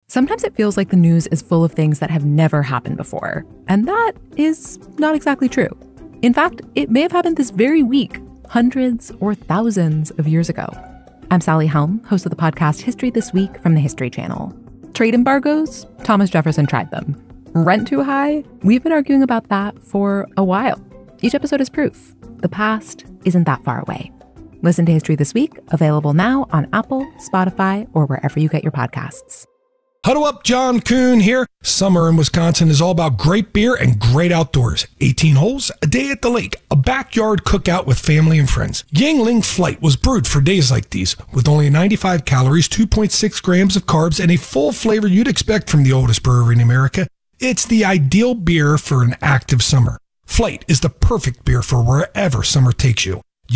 Sometimes it feels like the news is full of things that have never happened before, and that is not exactly true. In fact, it may have happened this very week, hundreds or thousands of years ago. I'm Sally Helm, host of the podcast History This Week from the History Channel. Trade embargoes? Thomas Jefferson tried them. Rent too high? We've been arguing about that for a while. Each episode is proof. The past isn't that far away. Listen to History This Week, available now on Apple, Spotify, or wherever you get your podcasts. Huddle up, John Kuhn here. Summer in Wisconsin is all about great beer and great outdoors. 18 holes, a day at the lake, a backyard cookout with family and friends. Yuengling Flight was brewed for days like these, with only 95 calories, 2.6 grams of carbs, and a full flavor you'd expect from the oldest brewery in America. It's the ideal beer for an active summer. Flight is the perfect beer for wherever summer takes you.